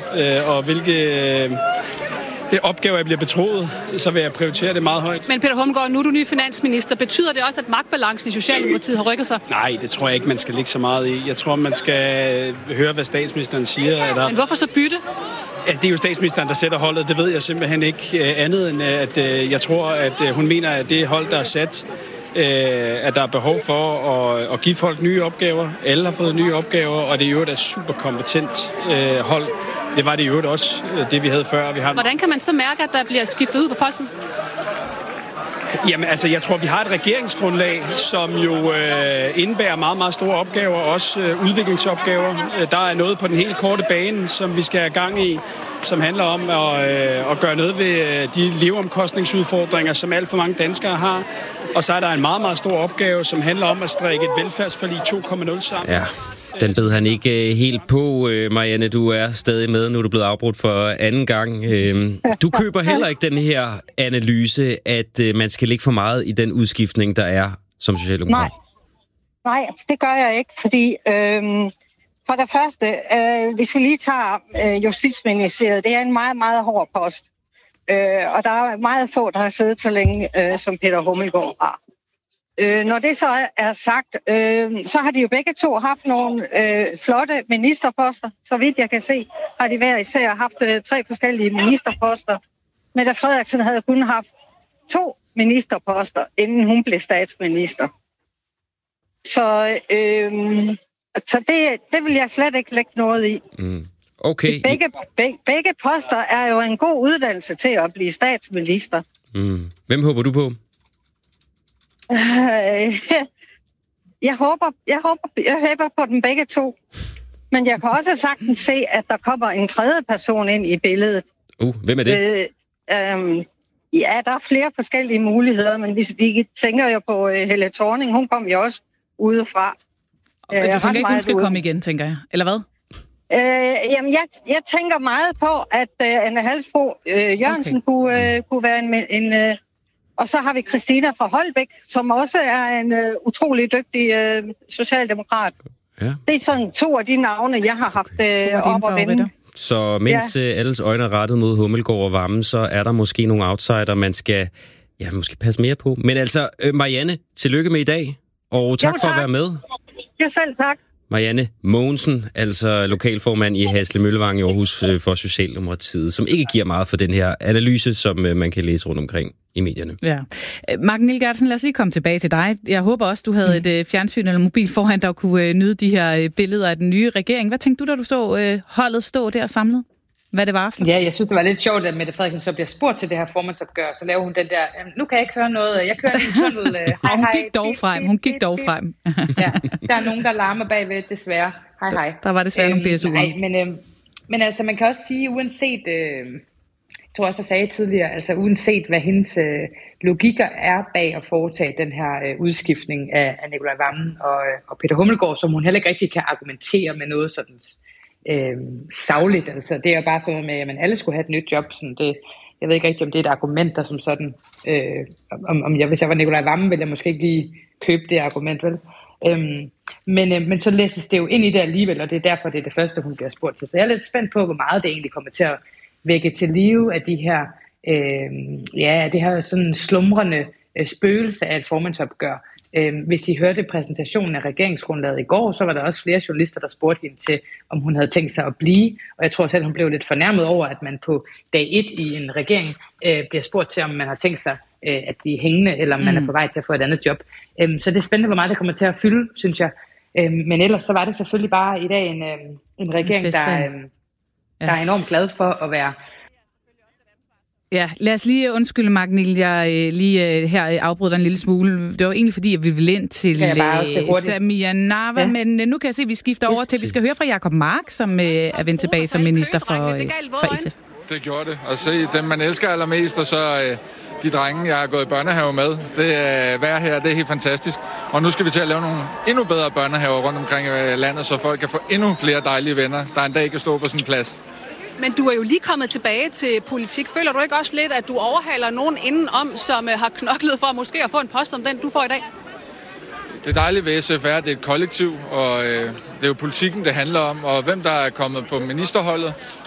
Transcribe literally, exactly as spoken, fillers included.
øh, og hvilke øh, opgaver jeg bliver betroet, så vil jeg prioritere det meget højt. Men Peter Hummelgaard, nu er du ny finansminister. Betyder det også, at magtbalancen i Socialdemokratiet har rykket sig? Nej, det tror jeg ikke, man skal lægge så meget i. Jeg tror, man skal høre, hvad statsministeren siger. Eller... Men hvorfor så bytte? Altså, det er jo statsministeren, der sætter holdet. Det ved jeg simpelthen ikke andet end, at jeg tror, at hun mener, at det hold, der er sat, at der er behov for at, at give folk nye opgaver. Alle har fået nye opgaver, og det er jo et super kompetent hold. Det var det jo også, det vi havde før. Vi har... Hvordan kan man så mærke, at der bliver skiftet ud på posten? Jamen altså, jeg tror, vi har et regeringsgrundlag, som jo øh, indebærer meget, meget store opgaver, også øh, udviklingsopgaver. Der er noget på den helt korte bane, som vi skal have gang i, som handler om at, øh, at gøre noget ved øh, de leveomkostningsudfordringer, som alt for mange danskere har. Og så er der en meget, meget stor opgave, som handler om at strikke et velfærdsforlig to komma nul sammen. Ja. Den bed han ikke helt på, Marianne. Du er stadig med, nu er du blevet afbrudt for anden gang. Du køber heller ikke den her analyse, at man skal lægge for meget i den udskiftning, der er som socialdemokrat. Nej, Nej det gør jeg ikke, fordi øhm, for det første, øh, hvis vi lige tager øh, Justitsministeriet, det er en meget, meget hård post. Øh, og der er meget få, der har siddet så længe, øh, som Peter Hummelgaard har. Øh, når det så er sagt, øh, så har de jo begge to haft nogle øh, flotte ministerposter. Så vidt jeg kan se, har de hver især haft øh, tre forskellige ministerposter. Mette Frederiksen havde kun haft to ministerposter, inden hun blev statsminister. Så, øh, så det, det vil jeg slet ikke lægge noget i. Mm. Okay. Begge, begge, begge poster er jo en god uddannelse til at blive statsminister. Mm. Hvem håber du på? Jeg håber, jeg håber, jeg håber på dem begge to. Men jeg kan også sagtens se, at der kommer en tredje person ind i billedet. Uh, hvem er det? Øh, øh, ja, der er flere forskellige muligheder, men hvis vi tænker jo på uh, Helle Thorning, hun kom jo også udefra. Men du tænker ikke, hun skal ude. komme igen, tænker jeg? Eller hvad? Øh, jamen, jeg, jeg tænker meget på, at uh, Anne Halsbo uh, Jørgensen okay. kunne, uh, kunne være en... en uh, Og så har vi Christina fra Holbæk, som også er en uh, utrolig dygtig uh, socialdemokrat. Ja. Det er sådan to af de navne, jeg har haft uh, op at vende. Så mens ja. alles øjne er rettet mod Hummelgaard og Wammen, så er der måske nogle outsider, man skal ja, måske passe mere på. Men altså, Marianne, tillykke med i dag, og tak, jo, tak. for at være med. Ja, selv tak. Marianne Mogensen, altså lokalformand i Hasle Møllevang i Aarhus for Socialdemokratiet, som ikke giver meget for den her analyse, som man kan læse rundt omkring i medierne. Ja. Martin Nilgertsen, lad os lige komme tilbage til dig. Jeg håber også, du havde et fjernsyn eller mobil foran, der kunne nyde de her billeder af den nye regering. Hvad tænkte du, da du så holdet stå der samlet? Hvad det varsler? Ja, jeg synes, det var lidt sjovt, at Mette Frederiksen så bliver spurgt til det her formandsopgør, så laver hun den der, nu kan jeg ikke høre noget, jeg kører en tunnel, hej, hej. Hun gik dog frem, hun gik dog frem. Ja, der er nogen, der larmer bagved, desværre. Hej, hej. Der var desværre øhm, nogle B S U'er. Nej, men, øhm, men altså, man kan også sige, uanset, øh, jeg tror også, jeg sagde tidligere, altså uanset hvad hendes øh, logikker er bag at foretage den her øh, udskiftning af, af Nicolai Wammen og, øh, og Peter Hummelgaard, som hun heller ikke rigtig kan argumentere med noget sådan Øh, savligt, altså det er bare sådan noget med, at man alle skulle have et nyt job, sådan det, jeg ved ikke rigtig, om det er et argument, der som sådan, øh, om, om jeg, hvis jeg var Nicolai Wammen, ville jeg måske ikke lige købe det argument, vel? Øhm, men, øh, men så læses det jo ind i det alligevel, og det er derfor, det er det første, hun bliver spurgt til. Så jeg er lidt spændt på, hvor meget det egentlig kommer til at vække til live af de her, øh, ja, det her sådan slumrende øh, spøgelse af et formandsopgør. Øhm, hvis I hørte præsentationen af regeringsgrundlaget i går, så var der også flere journalister, der spurgte hende til, om hun havde tænkt sig at blive. Og jeg tror selv, hun blev lidt fornærmet over, at man på dag et i en regering øh, bliver spurgt til, om man har tænkt sig øh, at blive hængende, eller om mm. man er på vej til at få et andet job. Øhm, så det er spændende, hvor meget det kommer til at fylde, synes jeg. Øhm, men ellers så var det selvfølgelig bare i dag en, øh, en regering, en der, øh, ja. der er enormt glad for at være... Ja, lad os lige undskylde, Magnil, jeg lige her afbryder en lille smule. Det var egentlig fordi, at vi ville ind til Samia Nawa, ja. men nu kan jeg se, at vi skifter over til, vi skal høre fra Jacob Mark, som er vendt tilbage som minister for, for S F. Det gjorde det. At se dem, man elsker allermest, og så de drenge, jeg har gået i børnehave med. Det er hver her, det er helt fantastisk. Og nu skal vi til at lave nogle endnu bedre børnehaver rundt omkring i landet, så folk kan få endnu flere dejlige venner, der en dag kan stå på sådan en plads. Men du er jo lige kommet tilbage til politik. Føler du ikke også lidt, at du overhaler nogen indenom, som har knoklet for måske at få en post som den, du får i dag? Det dejlige ved S F er, at det er et kollektiv, og øh, det er jo politikken, det handler om. Og hvem der er kommet på ministerholdet,